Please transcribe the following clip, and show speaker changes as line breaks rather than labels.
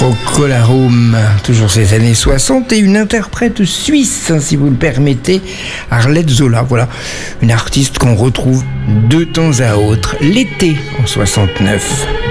Procolarum, toujours ces années 60, et une interprète suisse, si vous le permettez, Arlette Zola. Voilà, une artiste qu'on retrouve de temps à autre, l'été en 69.